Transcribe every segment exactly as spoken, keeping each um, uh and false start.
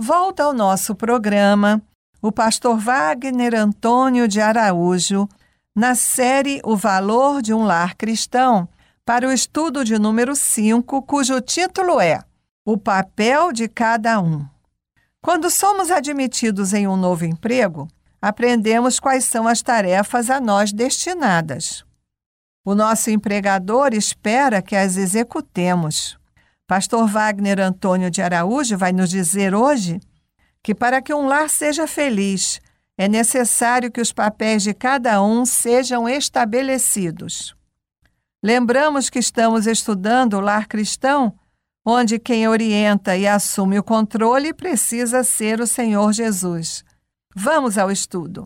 Volta ao nosso programa o pastor Wagner Antônio de Araújo, na série O Valor de um Lar Cristão, para o estudo de número cinco, cujo título é O Papel de Cada Um. Quando somos admitidos em um novo emprego, aprendemos quais são as tarefas a nós destinadas. O nosso empregador espera que as executemos. Pastor Wagner Antônio de Araújo vai nos dizer hoje que para que um lar seja feliz, é necessário que os papéis de cada um sejam estabelecidos. Lembramos que estamos estudando o lar cristão, onde quem orienta e assume o controle precisa ser o Senhor Jesus. Vamos ao estudo.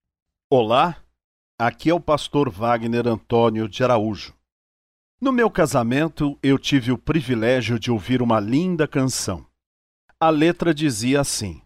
Olá, aqui é o pastor Wagner Antônio de Araújo. No meu casamento, eu tive o privilégio de ouvir uma linda canção. A letra dizia assim: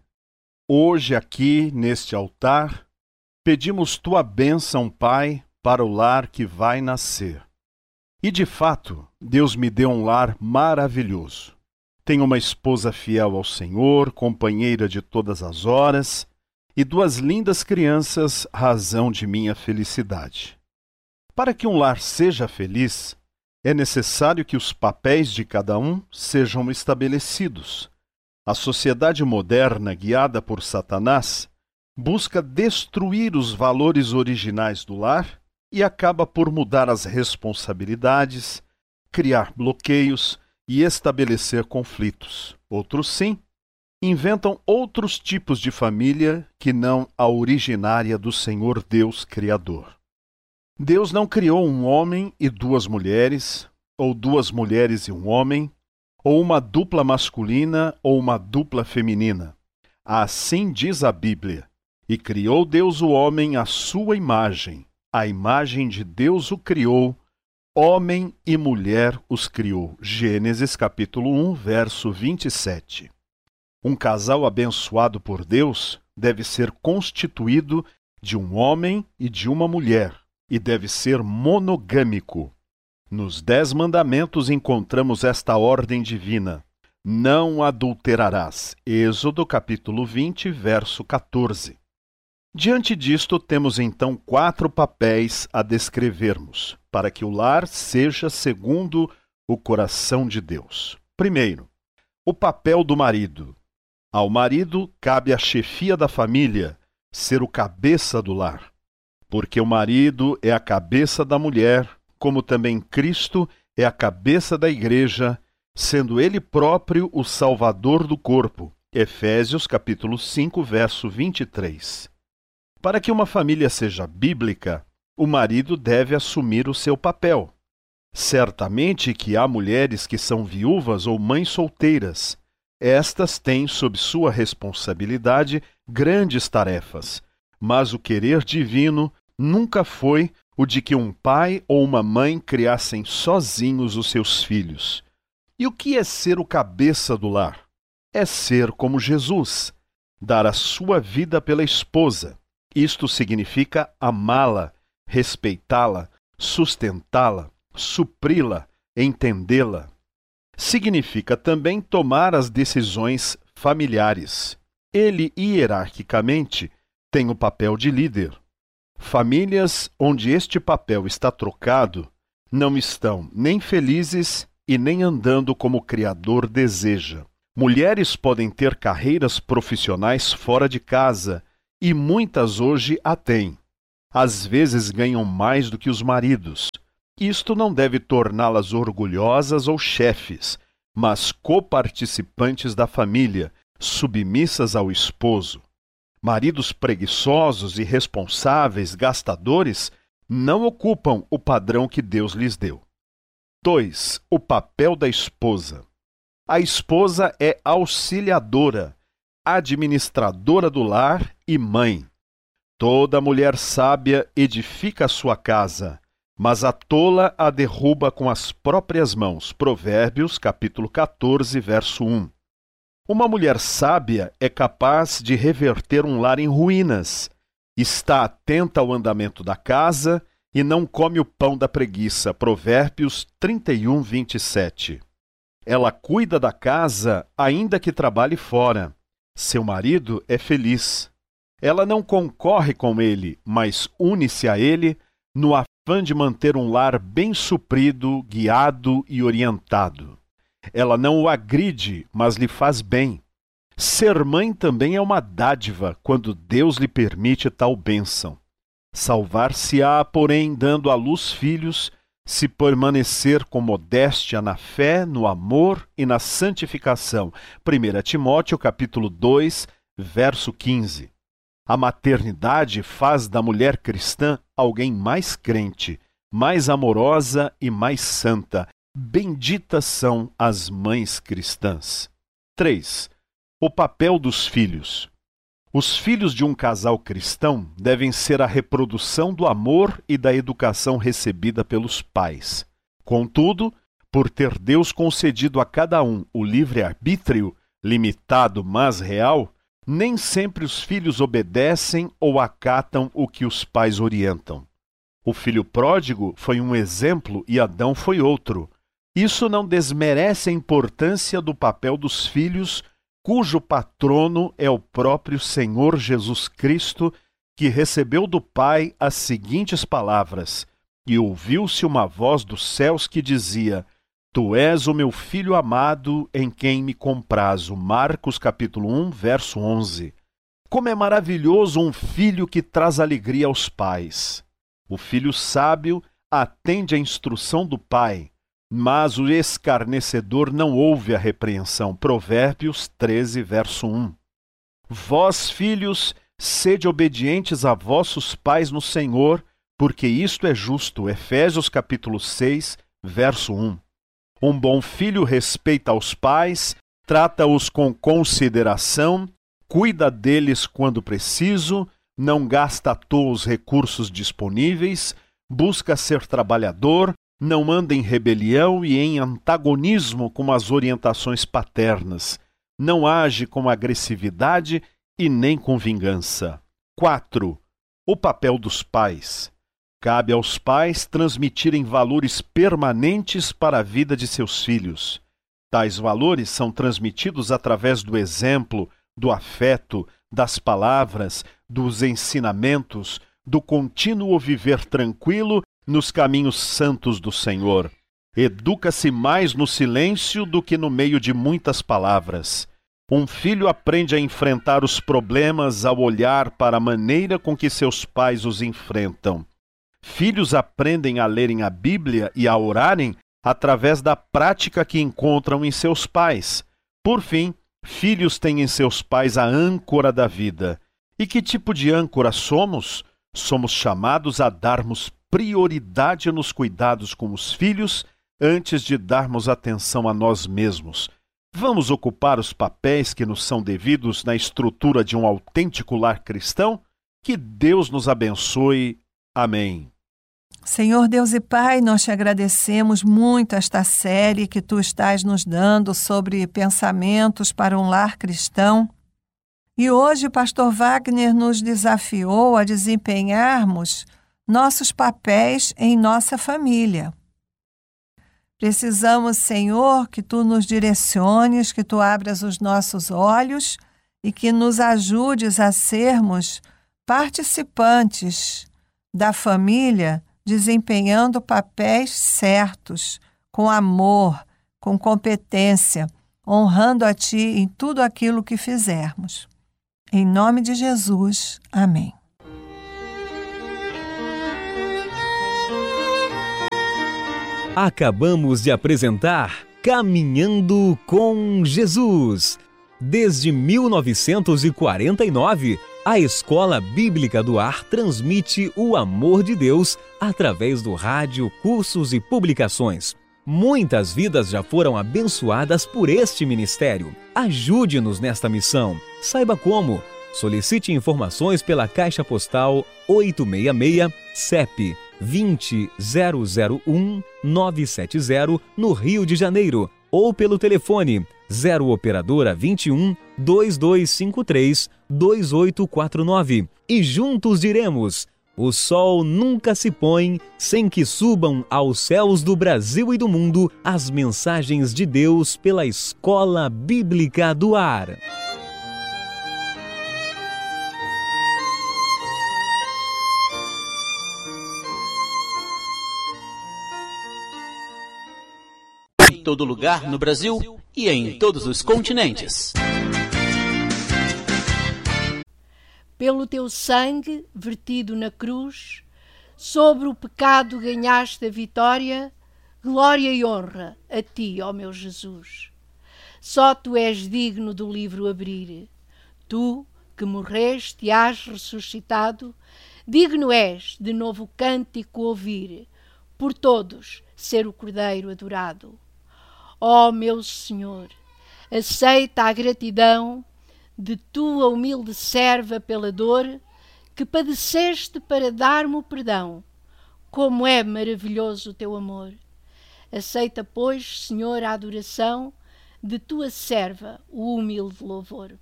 hoje aqui, neste altar, pedimos tua bênção, Pai, para o lar que vai nascer. E, de fato, Deus me deu um lar maravilhoso. Tenho uma esposa fiel ao Senhor, companheira de todas as horas, e duas lindas crianças, razão de minha felicidade. Para que um lar seja feliz, é necessário que os papéis de cada um sejam estabelecidos. A sociedade moderna, guiada por Satanás, busca destruir os valores originais do lar e acaba por mudar as responsabilidades, criar bloqueios e estabelecer conflitos. Outros, sim, inventam outros tipos de família que não a originária do Senhor Deus Criador. Deus não criou um homem e duas mulheres, ou duas mulheres e um homem, ou uma dupla masculina ou uma dupla feminina. Assim diz a Bíblia: e criou Deus o homem à sua imagem, a imagem de Deus o criou, homem e mulher os criou. Gênesis capítulo um, verso vinte e sete. Um casal abençoado por Deus deve ser constituído de um homem e de uma mulher, e deve ser monogâmico. Nos Dez Mandamentos encontramos esta ordem divina: não adulterarás. Êxodo capítulo vinte, verso quatorze. Diante disto, temos então quatro papéis a descrevermos, para que o lar seja segundo o coração de Deus. Primeiro, o papel do marido. Ao marido cabe a chefia da família, ser o cabeça do lar, porque o marido é a cabeça da mulher, como também Cristo é a cabeça da igreja, sendo ele próprio o salvador do corpo. Efésios capítulo cinco, verso vinte e três. Para que uma família seja bíblica, o marido deve assumir o seu papel. Certamente que há mulheres que são viúvas ou mães solteiras. Estas têm sob sua responsabilidade grandes tarefas, mas o querer divino nunca foi o de que um pai ou uma mãe criassem sozinhos os seus filhos. E o que é ser o cabeça do lar? É ser como Jesus, dar a sua vida pela esposa. Isto significa amá-la, respeitá-la, sustentá-la, supri-la, entendê-la. Significa também tomar as decisões familiares. Ele, hierarquicamente, tem o papel de líder. Famílias onde este papel está trocado não estão nem felizes e nem andando como o Criador deseja. Mulheres podem ter carreiras profissionais fora de casa, e muitas hoje a têm. Às vezes ganham mais do que os maridos. Isto não deve torná-las orgulhosas ou chefes, mas coparticipantes da família, submissas ao esposo. Maridos preguiçosos, irresponsáveis, gastadores, não ocupam o padrão que Deus lhes deu. dois. O papel da esposa. A esposa é auxiliadora, administradora do lar e mãe. Toda mulher sábia edifica a sua casa, mas a tola a derruba com as próprias mãos. Provérbios, capítulo quatorze, verso um. Uma mulher sábia é capaz de reverter um lar em ruínas, está atenta ao andamento da casa e não come o pão da preguiça. Provérbios trinta e um, vinte e sete. Ela cuida da casa ainda que trabalhe fora. Seu marido é feliz. Ela não concorre com ele, mas une-se a ele no afã de manter um lar bem suprido, guiado e orientado. Ela não o agride, mas lhe faz bem. Ser mãe também é uma dádiva quando Deus lhe permite tal bênção. Salvar-se-á, porém, dando à luz filhos, se permanecer com modéstia na fé, no amor e na santificação. primeira Timóteo, capítulo dois, verso quinze. A maternidade faz da mulher cristã alguém mais crente, mais amorosa e mais santa. Benditas são as mães cristãs. três. O papel dos filhos. Os filhos de um casal cristão devem ser a reprodução do amor e da educação recebida pelos pais. Contudo, por ter Deus concedido a cada um o livre-arbítrio, limitado mas real, nem sempre os filhos obedecem ou acatam o que os pais orientam. O filho pródigo foi um exemplo e Adão foi outro. Isso não desmerece a importância do papel dos filhos, cujo patrono é o próprio Senhor Jesus Cristo, que recebeu do Pai as seguintes palavras: e ouviu-se uma voz dos céus que dizia: Tu és o meu filho amado, em quem me comprazo. Marcos capítulo um, verso onze. Como é maravilhoso um filho que traz alegria aos pais. O filho sábio atende à instrução do pai, mas o escarnecedor não ouve a repreensão. Provérbios treze, verso um. Vós, filhos, sede obedientes a vossos pais no Senhor, porque isto é justo. Efésios capítulo seis, verso um. Um bom filho respeita aos pais, trata-os com consideração, cuida deles quando preciso, não gasta à toa os recursos disponíveis, busca ser trabalhador, não anda em rebelião e em antagonismo com as orientações paternas, não age com agressividade e nem com vingança. quatro. O papel dos pais. Cabe aos pais transmitirem valores permanentes para a vida de seus filhos. Tais valores são transmitidos através do exemplo, do afeto, das palavras, dos ensinamentos, do contínuo viver tranquilo nos caminhos santos do Senhor. Educa-se mais no silêncio do que no meio de muitas palavras. Um filho aprende a enfrentar os problemas ao olhar para a maneira com que seus pais os enfrentam. Filhos aprendem a lerem a Bíblia e a orarem através da prática que encontram em seus pais. Por fim, filhos têm em seus pais a âncora da vida. E que tipo de âncora somos? Somos chamados a darmos prioridade nos cuidados com os filhos antes de darmos atenção a nós mesmos. Vamos ocupar os papéis que nos são devidos na estrutura de um autêntico lar cristão? Que Deus nos abençoe. Amém. Senhor Deus e Pai, nós te agradecemos muito esta série que tu estás nos dando sobre pensamentos para um lar cristão. E hoje o pastor Wagner nos desafiou a desempenharmos nossos papéis em nossa família. Precisamos, Senhor, que tu nos direciones, que tu abras os nossos olhos e que nos ajudes a sermos participantes da família, desempenhando papéis certos, com amor, com competência, honrando a Ti em tudo aquilo que fizermos. Em nome de Jesus, amém. Acabamos de apresentar Caminhando com Jesus. Desde mil novecentos e quarenta e nove, a Escola Bíblica do Ar transmite o amor de Deus através do rádio, cursos e publicações. Muitas vidas já foram abençoadas por este ministério. Ajude-nos nesta missão. Saiba como. Solicite informações pela Caixa Postal oitocentos e sessenta e seis, C E P vinte zero zero um nove sete zero, no Rio de Janeiro, ou pelo telefone zero operadora vinte e um, dois dois cinco três, dois oito quatro nove. E juntos diremos: o sol nunca se põe sem que subam aos céus do Brasil e do mundo as mensagens de Deus pela Escola Bíblica do Ar. todo lugar no Brasil e em todos os continentes. Pelo teu sangue vertido na cruz, sobre o pecado ganhaste a vitória, glória e honra a ti, ó meu Jesus. Só tu és digno do livro abrir. Tu, que morreste e has ressuscitado, digno és de novo cântico ouvir, por todos ser o Cordeiro adorado. Ó meu Senhor, aceita a gratidão de tua humilde serva pela dor que padeceste para dar-me o perdão. Como é maravilhoso o teu amor. Aceita, pois, Senhor, a adoração de tua serva, o humilde louvor.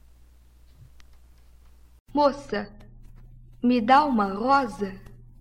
Moça, me dá uma rosa?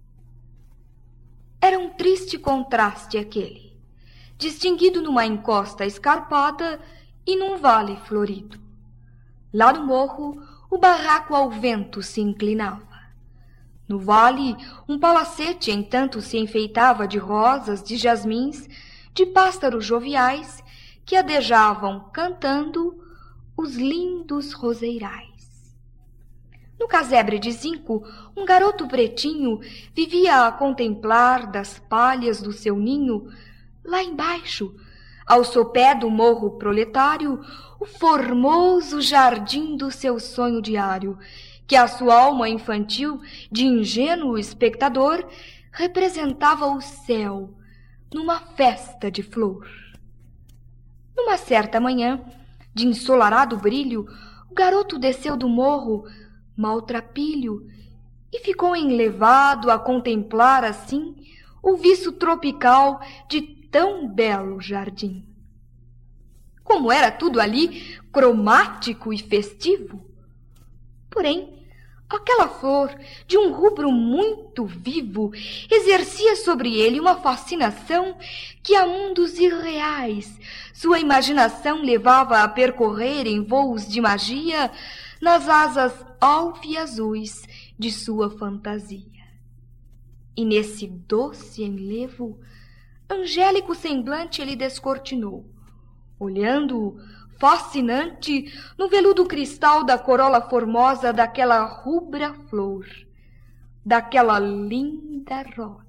Era um triste contraste aquele, distinguido numa encosta escarpada e num vale florido. Lá no morro, o barraco ao vento se inclinava. No vale, um palacete, entanto, se enfeitava de rosas, de jasmins, de pássaros joviais que adejavam, cantando, os lindos roseirais. No casebre de zinco, um garoto pretinho vivia a contemplar das palhas do seu ninho, lá embaixo, ao sopé do morro proletário, o formoso jardim do seu sonho diário, que a sua alma infantil, de ingênuo espectador, representava o céu numa festa de flor. Numa certa manhã, de ensolarado brilho, o garoto desceu do morro, maltrapilho, e ficou enlevado a contemplar assim o viço tropical de tão belo jardim. Como era tudo ali cromático e festivo! Porém, aquela flor, de um rubro muito vivo, exercia sobre ele uma fascinação que a mundos irreais sua imaginação levava a percorrer em voos de magia nas asas alve-azuis de sua fantasia. E nesse doce enlevo, angélico semblante ele descortinou, olhando-o fascinante no veludo cristal da corola formosa daquela rubra flor, daquela linda rosa.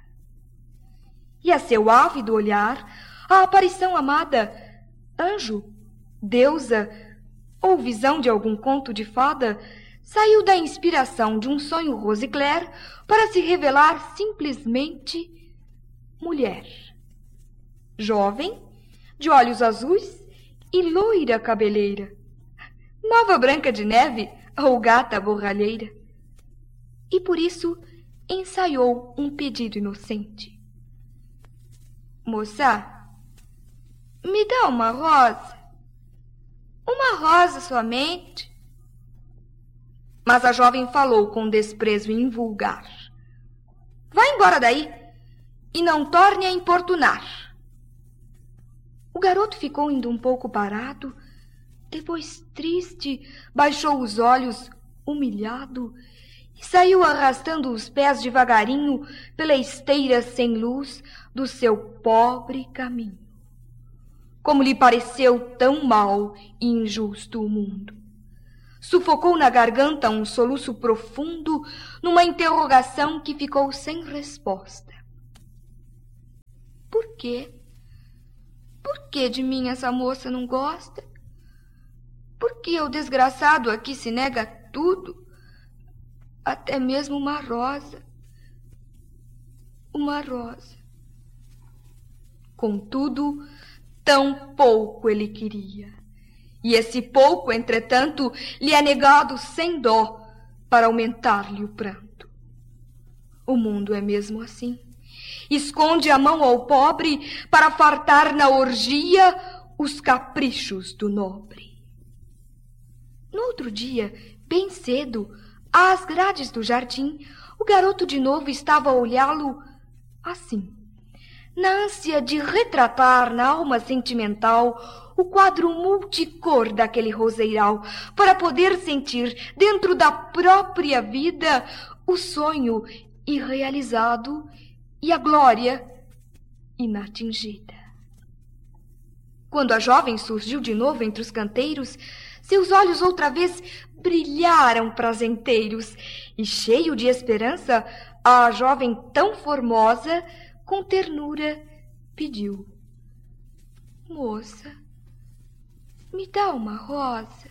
E a seu ávido olhar, a aparição amada, anjo, deusa ou visão de algum conto de fada, saiu da inspiração de um sonho rosicler para se revelar simplesmente mulher. Jovem, de olhos azuis e loira cabeleira, nova Branca de Neve ou gata borralheira. E por isso ensaiou um pedido inocente. Moça, me dá uma rosa. Uma rosa somente. Mas a jovem falou com desprezo invulgar. Vá embora daí e não torne a importunar. O garoto ficou ainda um pouco parado, depois triste, baixou os olhos, humilhado, e saiu arrastando os pés devagarinho pela esteira sem luz do seu pobre caminho. Como lhe pareceu tão mau e injusto o mundo. Sufocou na garganta um soluço profundo numa interrogação que ficou sem resposta. Por quê? Por que de mim essa moça não gosta? Por que o desgraçado aqui se nega tudo? Até mesmo uma rosa. Uma rosa. Contudo, tão pouco ele queria. E esse pouco, entretanto, lhe é negado sem dó para aumentar-lhe o pranto. O mundo é mesmo assim. Esconde a mão ao pobre para fartar na orgia os caprichos do nobre. No outro dia, bem cedo, às grades do jardim, o garoto de novo estava a olhá-lo assim, na ânsia de retratar na alma sentimental o quadro multicor daquele roseiral, para poder sentir dentro da própria vida o sonho irrealizado e a glória inatingida. Quando a jovem surgiu de novo entre os canteiros, seus olhos outra vez brilharam prazenteiros, e, cheio de esperança, a jovem tão formosa, com ternura, pediu: moça, me dá uma rosa.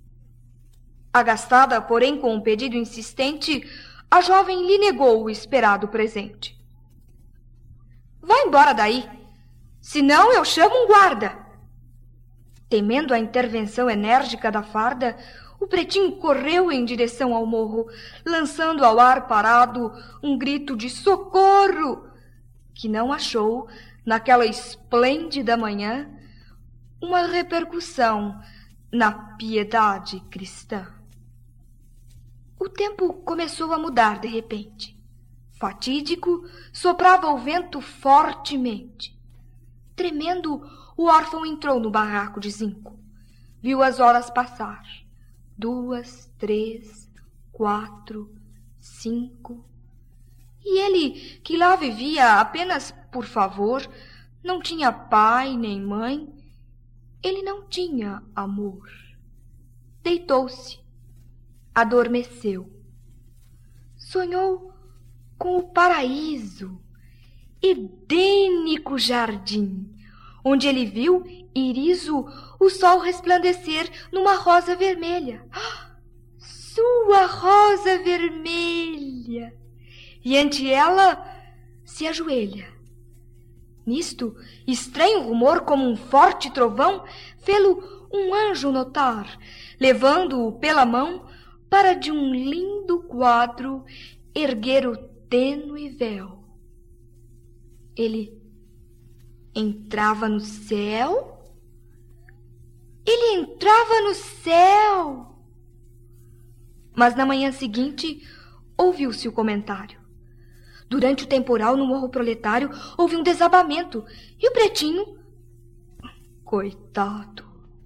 Agastada, porém, com um pedido insistente, a jovem lhe negou o esperado presente. Vá embora daí, senão eu chamo um guarda. Temendo a intervenção enérgica da farda, o pretinho correu em direção ao morro, lançando ao ar parado um grito de socorro, que não achou, naquela esplêndida manhã, uma repercussão na piedade cristã. O tempo começou a mudar de repente. Fatídico, soprava o vento fortemente. Tremendo, o órfão entrou no barraco de zinco. Viu as horas passar. Duas, três, quatro, cinco. E ele, que lá vivia apenas por favor, não tinha pai nem mãe, ele não tinha amor. Deitou-se, adormeceu. Sonhou com o paraíso, edênico jardim, onde ele viu, iriso, o sol resplandecer numa rosa vermelha. Sua rosa vermelha! E ante ela se ajoelha. Nisto, estranho rumor como um forte trovão fê-lo um anjo notar, levando-o pela mão para de um lindo quadro erguer o tênue véu. Ele entrava no céu? Ele entrava no céu! Mas na manhã seguinte ouviu-se o comentário. Durante o temporal no Morro Proletário houve um desabamento e o pretinho, coitado,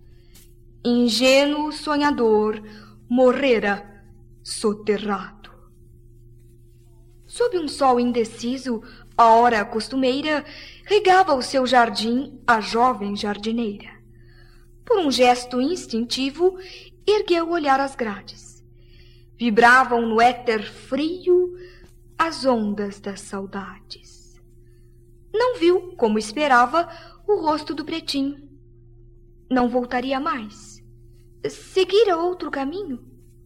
ingênuo sonhador, morrera soterrado. Sob um sol indeciso, a hora costumeira, regava o seu jardim a jovem jardineira. Por um gesto instintivo, ergueu o olhar às grades. Vibravam no éter frio as ondas das saudades. Não viu, como esperava, o rosto do pretinho. Não voltaria mais. Seguira outro caminho.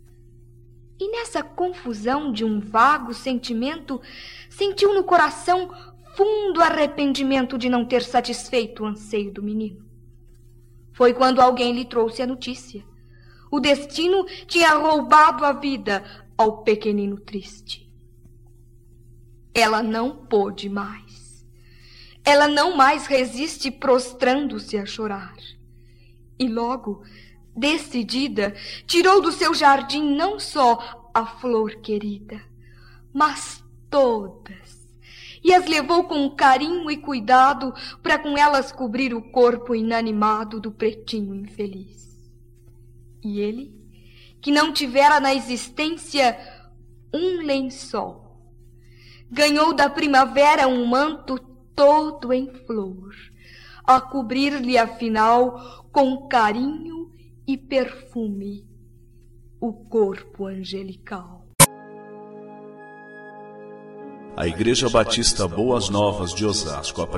E nessa confusão de um vago sentimento, sentiu no coração fundo arrependimento de não ter satisfeito o anseio do menino. Foi quando alguém lhe trouxe a notícia. O destino tinha roubado a vida ao pequenino triste. Ela não pôde mais. Ela não mais resiste prostrando-se a chorar. E logo, decidida, tirou do seu jardim não só a flor querida, mas todas, e as levou com carinho e cuidado para com elas cobrir o corpo inanimado do pretinho infeliz. E ele, que não tivera na existência um lençol, ganhou da primavera um manto todo em flor, a cobrir-lhe afinal com carinho e perfume o corpo angelical. A Igreja Batista Boas Novas de Osasco